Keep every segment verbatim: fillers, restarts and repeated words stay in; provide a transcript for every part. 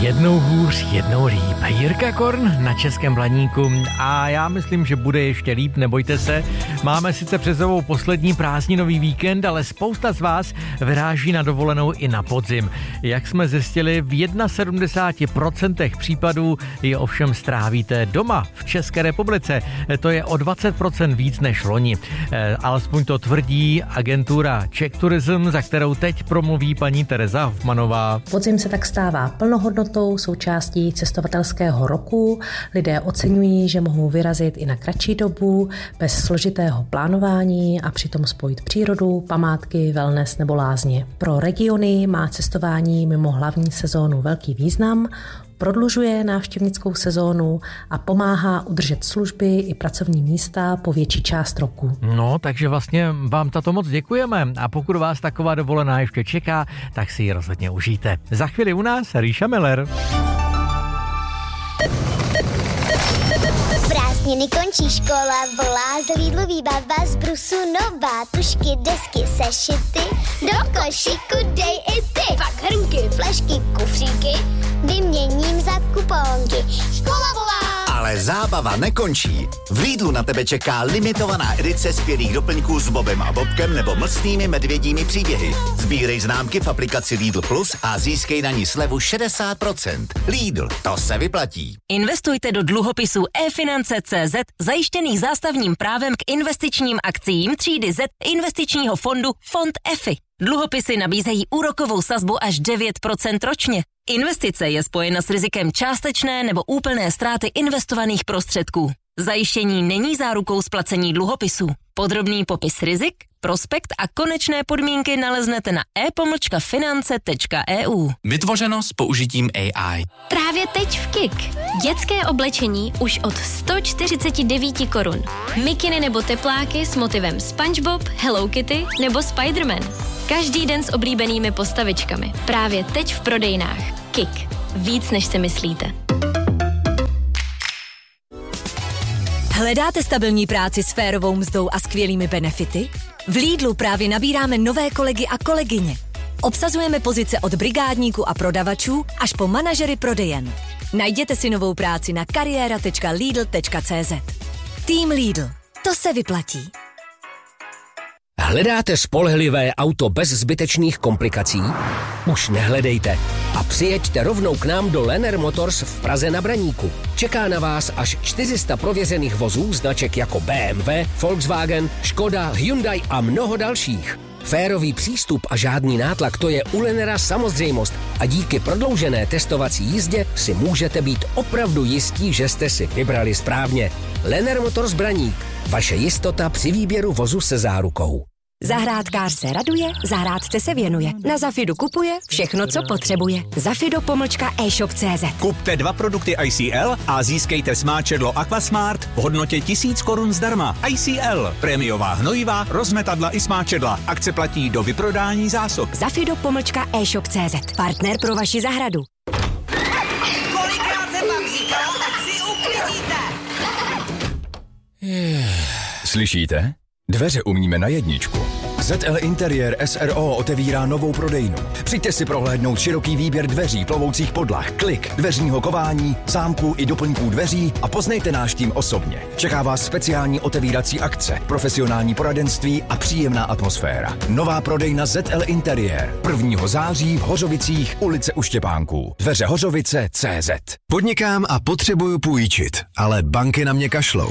Jednou hůř, jednou líp. Jirka Korn na Českém Blaníku a já myslím, že bude ještě líp, nebojte se. Máme sice před sebou poslední prázdninový víkend, ale spousta z vás vyráží na dovolenou i na podzim. Jak jsme zjistili, v sedmdesát jedna procent případů je ovšem strávíte doma v České republice. To je o dvacet procent víc než loni. Alespoň to tvrdí agentura Czech Tourism, za kterou teď promluví paní Tereza Hofmanová. Podzim se tak stává plnohodnotou součástí cestovatelského roku. Lidé oceňují, že mohou vyrazit i na kratší dobu, bez složitého plánování a přitom spojit přírodu, památky, wellness nebo lázně. Pro regiony má cestování mimo hlavní sezónu velký význam, prodlužuje návštěvnickou sezónu a pomáhá udržet služby i pracovní místa po větší část roku. No, takže vlastně vám tato moc děkujeme a pokud vás taková dovolená ještě čeká, tak si ji rozhodně užijte. Za chvíli u nás Ríša Miller. Prázdniny končí, škola volá, z Lidlu výbava, z Brusu nová, tušky, desky, sešity, do košíku dej i ty. Fakt hrnky, flešky, kufříky, vyměním za kuponky. Škola volá! Ale zábava nekončí. V Lidlu na tebe čeká limitovaná edice skvělých doplňků s Bobem a Bobkem nebo mlsnými medvědími příběhy. Sbírej známky v aplikaci Lidl Plus a získej na ní slevu šedesát procent. Lidl, to se vyplatí. Investujte do dluhopisů e-finance tečka cé zet zajištěných zástavním právem k investičním akciím třídy Z investičního fondu Fond E F I. Dluhopisy nabízejí úrokovou sazbu až devět procent ročně. Investice je spojena s rizikem částečné nebo úplné ztráty investovaných prostředků. Zajištění není zárukou splacení dluhopisů. Podrobný popis rizik, prospekt a konečné podmínky naleznete na e pomlčka finance tečka e u. Vytvořeno s použitím A I. Právě teď v Kik. Dětské oblečení už od sto čtyřicet devět korun. Mikiny nebo tepláky s motivem SpongeBob, Hello Kitty nebo Spider-Man. Každý den s oblíbenými postavičkami. Právě teď v prodejnách. Kik. Víc než si myslíte. Hledáte stabilní práci s férovou mzdou a skvělými benefity? V Lidlu právě nabíráme nové kolegy a kolegyně. Obsazujeme pozice od brigádníků a prodavačů až po manažery prodejen. Najděte si novou práci na kariéra tečka lidl tečka cé zet. Tým Lidl. To se vyplatí. Hledáte spolehlivé auto bez zbytečných komplikací? Už nehledejte a přijeďte rovnou k nám do Lenner Motors v Praze na Braníku. Čeká na vás až čtyři sta prověřených vozů značek jako bé em vé, Volkswagen, Škoda, Hyundai a mnoho dalších. Férový přístup a žádný nátlak, to je u Lennera samozřejmost a díky prodloužené testovací jízdě si můžete být opravdu jistí, že jste si vybrali správně. Lenner Motors Braník. Vaše jistota při výběru vozu se zárukou. Zahrádkář se raduje, zahrádce se věnuje. Na Zafidu kupuje všechno, co potřebuje. Zafido pomlčka e-shop tečka cé zet. Kupte dva produkty I C L a získejte smáčedlo Aquasmart v hodnotě tisíc korun zdarma. I C L, prémiová hnojiva, rozmetadla i smáčedla. Akce platí do vyprodání zásob. Zafido pomlčka e-shop tečka cé zet. Partner pro vaši zahradu. Kolikrát jsem vám říkala, tak si uklidíte. Slyšíte? Dveře umíme na jedničku. Z L Interiér S R O otevírá novou prodejnu. Přijďte si prohlédnout široký výběr dveří, plovoucích podlah, klik, dveřního kování, zámků i doplňků dveří a poznejte náš tým osobně. Čeká vás speciální otevírací akce, profesionální poradenství a příjemná atmosféra. Nová prodejna Z L Interiér. prvního září v Hořovicích, ulice u Štěpánků. Dveře Hořovice tečka cé zet. Podnikám a potřebuju půjčit, ale banky na mě kašlou.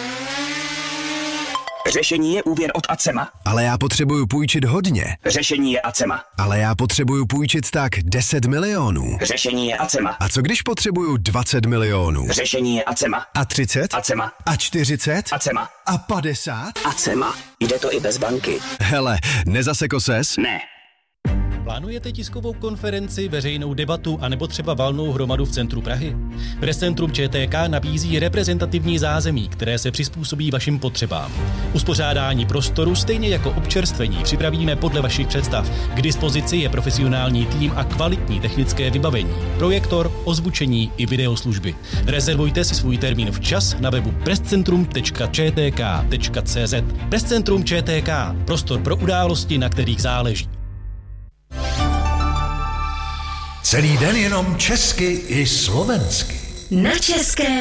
Řešení je úvěr od Acema. Ale já potřebuju půjčit hodně. Řešení je Acema. Ale já potřebuju půjčit tak deset milionů. Řešení je Acema. A co když potřebuju dvacet milionů? Řešení je Acema. A třicet? Acema. A čtyřicet? Acema. A padesát? Acema. Jde to i bez banky. Hele, nezaseko ses? Ne. Plánujete tiskovou konferenci, veřejnou debatu anebo třeba valnou hromadu v centru Prahy? Presscentrum Č T K nabízí reprezentativní zázemí, které se přizpůsobí vašim potřebám. Uspořádání prostoru stejně jako občerstvení připravíme podle vašich představ. K dispozici je profesionální tým a kvalitní technické vybavení, projektor, ozvučení i videoslužby. Rezervujte si svůj termín včas na webu presscentrum tečka č t k tečka c z. Presscentrum Č T K. Prostor pro události, na kterých záleží. Celý den jenom česky i slovensky. Na české